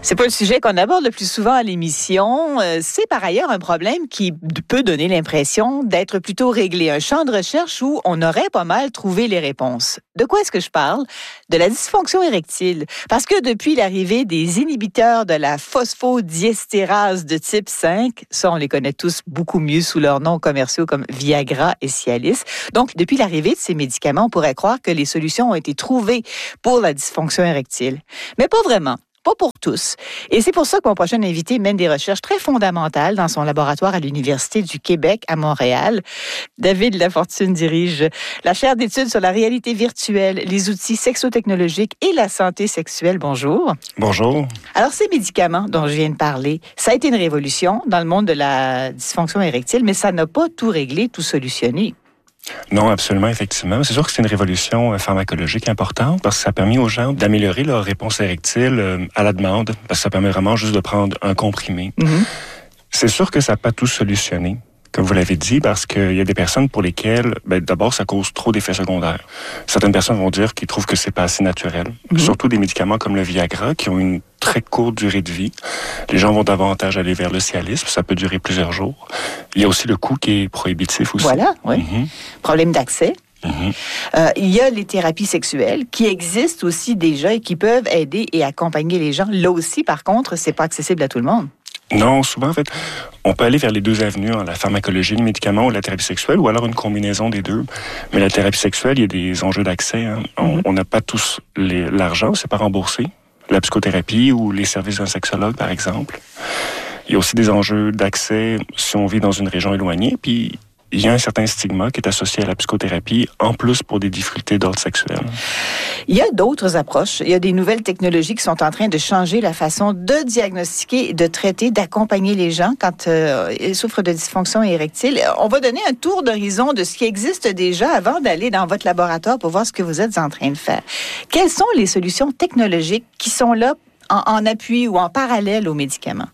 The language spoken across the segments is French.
C'est pas le sujet qu'on aborde le plus souvent à l'émission. C'est par ailleurs un problème qui peut donner l'impression d'être plutôt réglé. Un champ de recherche où on aurait pas mal trouvé les réponses. De quoi est-ce que je parle? De la dysfonction érectile. Parce que depuis l'arrivée des inhibiteurs de la phosphodiesterase de type 5, ça on les connaît tous beaucoup mieux sous leurs noms commerciaux comme Viagra et Cialis. Donc depuis l'arrivée de ces médicaments, on pourrait croire que les solutions ont été trouvées pour la dysfonction érectile. Mais pas vraiment. Pas pour tous. Et c'est pour ça que mon prochain invité mène des recherches très fondamentales dans son laboratoire à l'Université du Québec à Montréal. David Lafortune dirige la chaire d'études sur la réalité virtuelle, les outils sexotechnologiques et la santé sexuelle. Bonjour. Bonjour. Alors, ces médicaments dont je viens de parler, ça a été une révolution dans le monde de la dysfonction érectile, mais ça n'a pas tout réglé, tout solutionné. Non, absolument, effectivement. C'est sûr que c'est une révolution pharmacologique importante parce que ça a permis aux gens d'améliorer leur réponse érectile à la demande, parce que ça permet vraiment juste de prendre un comprimé. Mm-hmm. C'est sûr que ça n'a pas tout solutionné, comme vous l'avez dit, parce qu'il y a des personnes pour lesquelles, d'abord, ça cause trop d'effets secondaires. Certaines personnes vont dire qu'ils trouvent que c'est pas assez naturel. Mm-hmm. Surtout des médicaments comme le Viagra, qui ont une très courte durée de vie. Les gens vont davantage aller vers le Cialis, ça peut durer plusieurs jours. Il y a aussi le coût qui est prohibitif aussi. Voilà, oui. Mm-hmm. Problème d'accès. Mm-hmm. Il y a les thérapies sexuelles qui existent aussi déjà et qui peuvent aider et accompagner les gens. Là aussi, par contre, c'est pas accessible à tout le monde. Non, souvent, en fait, on peut aller vers les deux avenues, la pharmacologie, les médicaments ou la thérapie sexuelle, ou alors une combinaison des deux. Mais la thérapie sexuelle, il y a des enjeux d'accès. On n'a pas tous l'argent, c'est pas remboursé. La psychothérapie ou les services d'un sexologue, par exemple. Il y a aussi des enjeux d'accès si on vit dans une région éloignée, puis il y a un certain stigma qui est associé à la psychothérapie, en plus pour des difficultés d'ordre sexuel. Il y a d'autres approches. Il y a des nouvelles technologies qui sont en train de changer la façon de diagnostiquer, de traiter, d'accompagner les gens quand ils souffrent de dysfonction érectile. On va donner un tour d'horizon de ce qui existe déjà avant d'aller dans votre laboratoire pour voir ce que vous êtes en train de faire. Quelles sont les solutions technologiques qui sont là en appui ou en parallèle aux médicaments?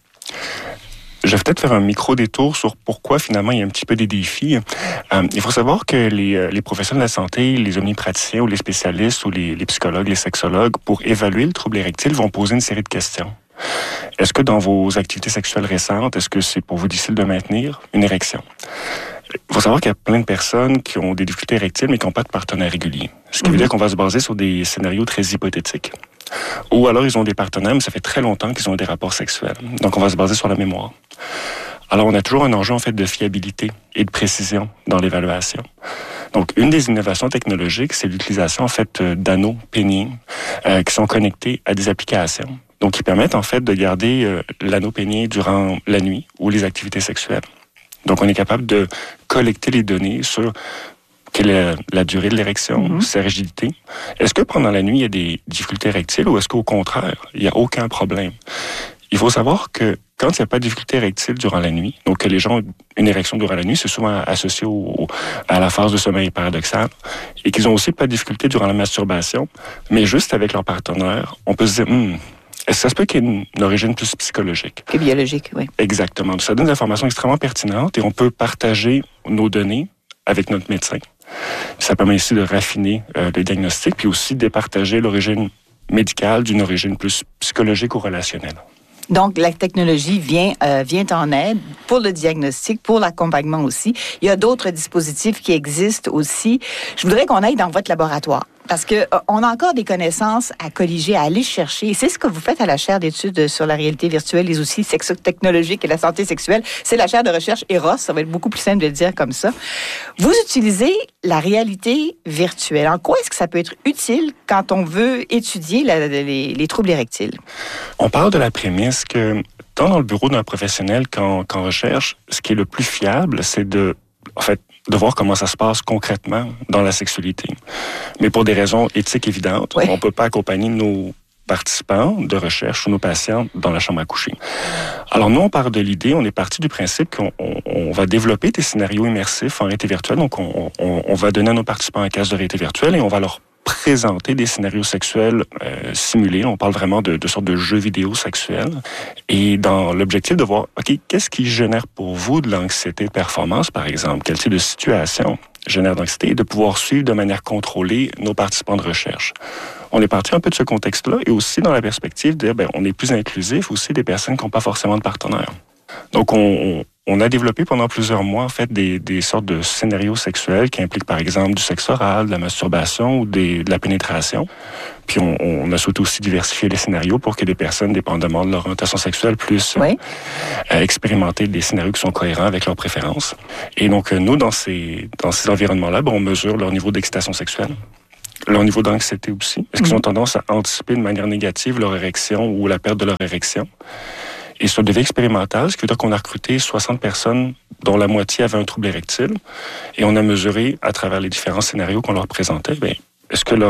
Je vais peut-être faire un micro-détour sur pourquoi, finalement, il y a un petit peu des défis. Il faut savoir que les professionnels de la santé, les omnipraticiens ou les spécialistes ou les psychologues, les sexologues, pour évaluer le trouble érectile, vont poser une série de questions. Est-ce que dans vos activités sexuelles récentes, est-ce que c'est pour vous difficile de maintenir une érection? Il faut savoir qu'il y a plein de personnes qui ont des difficultés érectiles, mais qui n'ont pas de partenaire régulier. Ce qui veut dire qu'on va se baser sur des scénarios très hypothétiques. Ou alors, ils ont des partenaires, mais ça fait très longtemps qu'ils ont des rapports sexuels. Donc, on va se baser sur la mémoire. Alors, on a toujours un enjeu, en fait, de fiabilité et de précision dans l'évaluation. Donc, une des innovations technologiques, c'est l'utilisation, en fait, d'anneaux péniens qui sont connectés à des applications. Donc, qui permettent, en fait, de garder l'anneau pénien durant la nuit ou les activités sexuelles. Donc, on est capable de collecter les données sur quelle est la durée de l'érection, sa rigidité. Est-ce que pendant la nuit, il y a des difficultés érectiles ou est-ce qu'au contraire, il n'y a aucun problème? Il faut savoir que quand il n'y a pas de difficulté érectile durant la nuit, donc que les gens ont une érection durant la nuit, c'est souvent associé à la phase de sommeil paradoxal, et qu'ils ont aussi pas de difficulté durant la masturbation, mais juste avec leur partenaire, on peut se dire, est-ce que ça se peut qu'il y ait une origine plus psychologique? Que biologique, oui. Exactement. Ça donne des informations extrêmement pertinentes et on peut partager nos données avec notre médecin. Ça permet ici de raffiner le diagnostic, puis aussi de départager l'origine médicale d'une origine plus psychologique ou relationnelle. Donc, la technologie vient en aide pour le diagnostic, pour l'accompagnement aussi. Il y a d'autres dispositifs qui existent aussi. Je voudrais qu'on aille dans votre laboratoire. Parce qu'on a encore des connaissances à colliger, à aller chercher. Et c'est ce que vous faites à la chaire d'études sur la réalité virtuelle, les outils sexotechnologiques et la santé sexuelle. C'est la chaire de recherche EROS, ça va être beaucoup plus simple de le dire comme ça. Vous utilisez la réalité virtuelle. En quoi est-ce que ça peut être utile quand on veut étudier les troubles érectiles? On part de la prémisse que, tant dans le bureau d'un professionnel qu'en recherche, ce qui est le plus fiable, c'est de voir comment ça se passe concrètement dans la sexualité. Mais pour des raisons éthiques évidentes, on ne peut pas accompagner nos participants de recherche ou nos patients dans la chambre à coucher. Alors nous, on part de l'idée, on est parti du principe qu'on va développer des scénarios immersifs en réalité virtuelle. Donc on va donner à nos participants un casque de réalité virtuelle et on va leur présenter des scénarios sexuels simulés. On parle vraiment de sortes de jeux vidéo sexuels. Et dans l'objectif de voir, OK, qu'est-ce qui génère pour vous de l'anxiété de performance, par exemple? Quel type de situation génèrent d'anxiété et de pouvoir suivre de manière contrôlée nos participants de recherche. On est parti un peu de ce contexte-là et aussi dans la perspective de dire, on est plus inclusif aussi des personnes qui n'ont pas forcément de partenaire. Donc, on a développé pendant plusieurs mois, en fait, des sortes de scénarios sexuels qui impliquent, par exemple, du sexe oral, de la masturbation ou de la pénétration. Puis, on a souhaité aussi diversifier les scénarios pour que des personnes, dépendamment de leur orientation sexuelle, puissent expérimenter des scénarios qui sont cohérents avec leurs préférences. Et donc, nous, dans ces environnements-là, on mesure leur niveau d'excitation sexuelle, leur niveau d'anxiété aussi. Est-ce qu'ils ont tendance à anticiper de manière négative leur érection ou la perte de leur érection? Et sur le devis expérimental, ce qui veut dire qu'on a recruté 60 personnes dont la moitié avait un trouble érectile. Et on a mesuré, à travers les différents scénarios qu'on leur présentait, est-ce que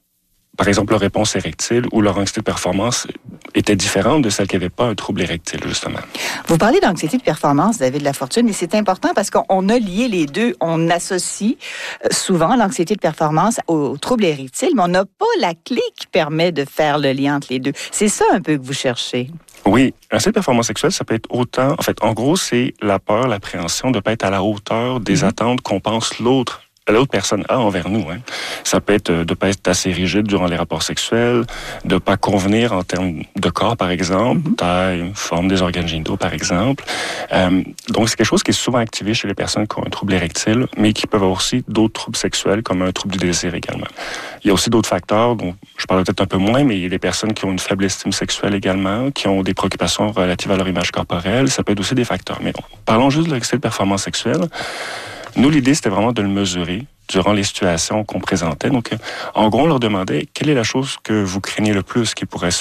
par exemple, leur réponse érectile ou leur anxiété de performance était différente de celle qui n'avait pas un trouble érectile, justement. Vous parlez d'anxiété de performance, David Lafortune, et c'est important parce qu'on a lié les deux. On associe souvent l'anxiété de performance au trouble érectile, mais on n'a pas la clé qui permet de faire le lien entre les deux. C'est ça un peu que vous cherchez. Oui, l'anxiété de performance sexuelle, ça peut être autant... En fait, en gros, c'est la peur, l'appréhension de ne pas être à la hauteur des attentes qu'on pense l'autre personne a envers nous. Ça peut être de ne pas être assez rigide durant les rapports sexuels, de ne pas convenir en termes de corps, par exemple, taille, forme des organes génitaux, par exemple. Donc, c'est quelque chose qui est souvent activé chez les personnes qui ont un trouble érectile, mais qui peuvent avoir aussi d'autres troubles sexuels, comme un trouble du désir également. Il y a aussi d'autres facteurs dont je parle peut-être un peu moins, mais il y a des personnes qui ont une faible estime sexuelle également, qui ont des préoccupations relatives à leur image corporelle. Ça peut être aussi des facteurs. Mais parlons juste de l'excès de performance sexuelle. Nous, l'idée, c'était vraiment de le mesurer durant les situations qu'on présentait. Donc, en gros, on leur demandait quelle est la chose que vous craignez le plus qui pourrait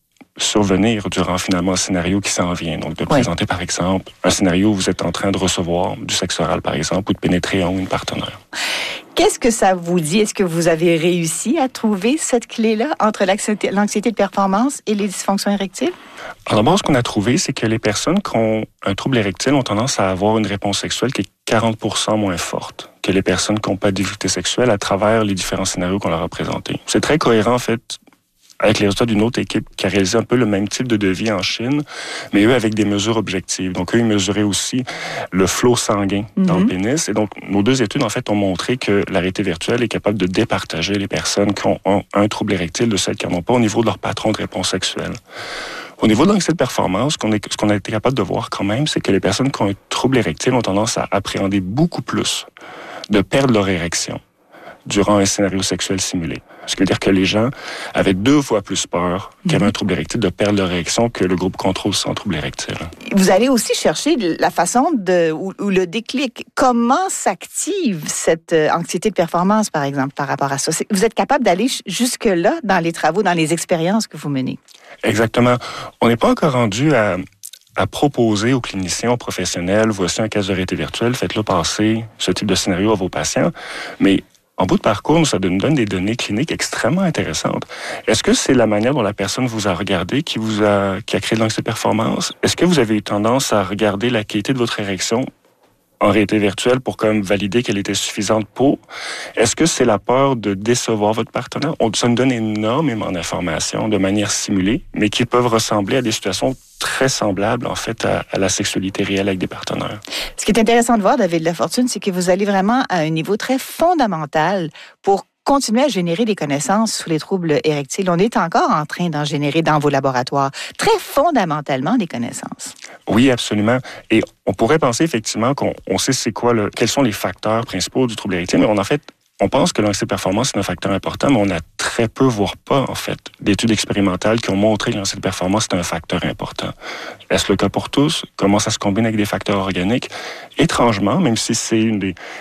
survenir durant finalement un scénario qui s'en vient. Donc, de présenter, par exemple, un scénario où vous êtes en train de recevoir du sexe oral, par exemple, ou de pénétrer en une partenaire. Qu'est-ce que ça vous dit? Est-ce que vous avez réussi à trouver cette clé-là entre l'anxiété de performance et les dysfonctions érectiles? Alors, d'abord, ce qu'on a trouvé, c'est que les personnes qui ont un trouble érectile ont tendance à avoir une réponse sexuelle qui est 40% moins forte que les personnes qui n'ont pas de difficulté sexuelle à travers les différents scénarios qu'on leur a présentés. C'est très cohérent, en fait, avec les résultats d'une autre équipe qui a réalisé un peu le même type de devis en Chine, mais eux avec des mesures objectives. Donc, eux, ils mesuraient aussi le flot sanguin dans le pénis. Et donc, nos deux études, en fait, ont montré que la réalité virtuelle est capable de départager les personnes qui ont un trouble érectile de celles qui n'en ont pas au niveau de leur patron de réponse sexuelle. Au niveau de l'anxiété de performance, ce qu'on a été capable de voir quand même, c'est que les personnes qui ont un trouble érectile ont tendance à appréhender beaucoup plus de perdre leur érection durant un scénario sexuel simulé. Ce qui veut dire que les gens avaient 2 fois plus peur qui avaient un trouble érectile de perdre leur érection que le groupe contrôle sans trouble érectile. Vous allez aussi chercher la façon ou le déclic. Comment s'active cette anxiété de performance, par exemple, par rapport à ça? Vous êtes capable d'aller jusque-là dans les travaux, dans les expériences que vous menez? Exactement. On n'est pas encore rendu à proposer aux cliniciens, aux professionnels, voici un cas de réalité virtuelle, faites-le passer ce type de scénario à vos patients. Mais en bout de parcours, ça nous donne des données cliniques extrêmement intéressantes. Est-ce que c'est la manière dont la personne vous a regardé qui a créé de l'anxiété de performance? Est-ce que vous avez eu tendance à regarder la qualité de votre érection en réalité virtuelle pour comme valider qu'elle était suffisante pour? Est-ce que c'est la peur de décevoir votre partenaire? Ça nous donne énormément d'informations de manière simulée, mais qui peuvent ressembler à des situations très semblables, en fait, à la sexualité réelle avec des partenaires. Ce qui est intéressant de voir, David Lafortune, c'est que vous allez vraiment à un niveau très fondamental pour continuer à générer des connaissances sur les troubles érectiles. On est encore en train d'en générer dans vos laboratoires, très fondamentalement des connaissances. Oui, absolument. Et on pourrait penser effectivement qu'on sait quels sont les facteurs principaux du trouble érectile, mais on pense que l'anxiété de performance est un facteur important, mais on a très peu, voire pas, en fait, d'études expérimentales qui ont montré que l'anxiété de performance est un facteur important. Est-ce le cas pour tous? Comment ça se combine avec des facteurs organiques? Étrangement, même si c'est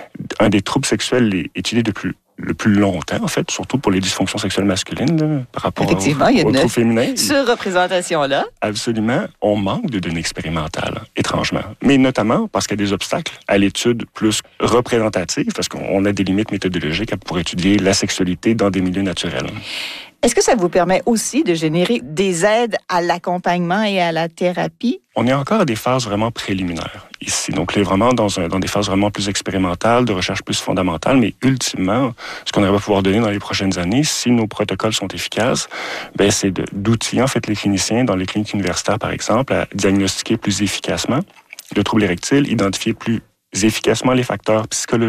un des troubles sexuels étudiés le plus longtemps, en fait, surtout pour les dysfonctions sexuelles masculines, là, par rapport aux troubles féminins. Surreprésentation-là. Absolument. On manque de données expérimentales, étrangement. Mais notamment parce qu'il y a des obstacles à l'étude plus représentative, parce qu'on a des limites méthodologiques pour étudier la sexualité dans des milieux naturels. Est-ce que ça vous permet aussi de générer des aides à l'accompagnement et à la thérapie? On est encore à des phases vraiment préliminaires ici. Donc, là, vraiment dans des phases vraiment plus expérimentales, de recherche plus fondamentale. Mais ultimement, ce qu'on va pouvoir donner dans les prochaines années, si nos protocoles sont efficaces, c'est d'outiller, en fait, les cliniciens dans les cliniques universitaires, par exemple, à diagnostiquer plus efficacement le trouble érectile, identifier plus efficacement les facteurs psychologiques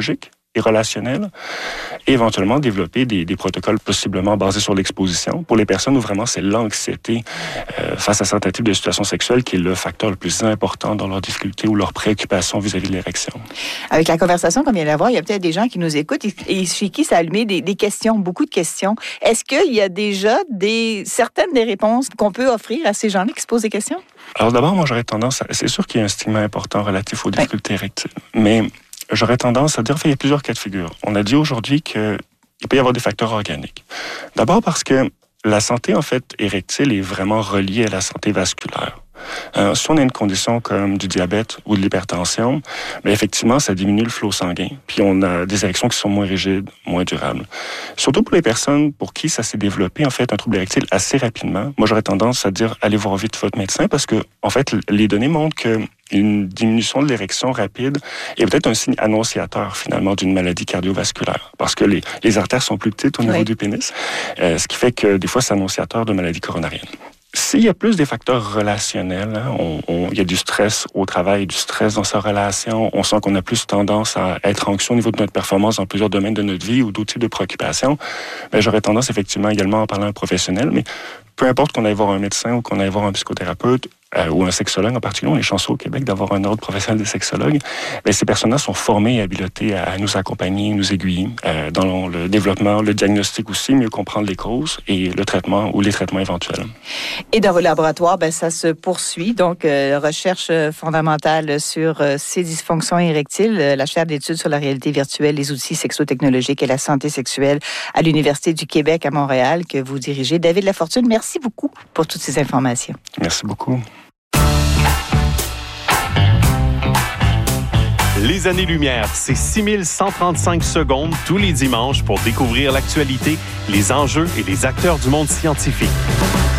et relationnelle, et éventuellement développer des protocoles possiblement basés sur l'exposition pour les personnes où vraiment c'est l'anxiété face à certains types de situations sexuelles qui est le facteur le plus important dans leurs difficultés ou leurs préoccupations vis-à-vis de l'érection. Avec la conversation qu'on vient d'avoir, il y a peut-être des gens qui nous écoutent et chez qui ça a allumé des questions, beaucoup de questions. Est-ce qu'il y a déjà certaines des réponses qu'on peut offrir à ces gens-là qui se posent des questions? Alors d'abord, moi j'aurais tendance c'est sûr qu'il y a un stigma important relatif aux difficultés érectiles, mais j'aurais tendance à dire qu'il y a plusieurs cas de figure. On a dit aujourd'hui qu'il peut y avoir des facteurs organiques. D'abord parce que la santé, en fait, érectile est vraiment reliée à la santé vasculaire. Si on a une condition comme du diabète ou de l'hypertension, bien effectivement, ça diminue le flot sanguin. Puis on a des érections qui sont moins rigides, moins durables. Surtout pour les personnes pour qui ça s'est développé, en fait, un trouble érectile assez rapidement. Moi, j'aurais tendance à dire, allez voir vite votre médecin parce que, en fait, les données montrent que une diminution de l'érection rapide est peut-être un signe annonciateur, finalement, d'une maladie cardiovasculaire. Parce que les artères sont plus petites au niveau du pénis, ce qui fait que, des fois, c'est annonciateur de maladie coronarienne. S'il y a plus des facteurs relationnels, il y a du stress au travail, du stress dans sa relation, on sent qu'on a plus tendance à être anxieux au niveau de notre performance dans plusieurs domaines de notre vie ou d'autres types de préoccupations, bien, j'aurais tendance effectivement également à en parler à un professionnel, mais peu importe qu'on aille voir un médecin ou qu'on aille voir un psychothérapeute ou un sexologue en particulier, on est chanceux au Québec d'avoir un ordre professionnel de sexologues, bien, ces personnes-là sont formées et habilitées à nous accompagner, nous aiguiller dans le développement, le diagnostic aussi, mieux comprendre les causes et le traitement ou les traitements éventuels. Et dans vos laboratoires, bien, ça se poursuit. Donc, recherche fondamentale sur ces dysfonctions érectiles, la chaire d'études sur la réalité virtuelle, les outils sexotechnologiques et la santé sexuelle à l'Université du Québec à Montréal que vous dirigez. David Lafortune, merci beaucoup pour toutes ces informations. Merci beaucoup. Les années-lumière, c'est 6135 secondes tous les dimanches pour découvrir l'actualité, les enjeux et les acteurs du monde scientifique.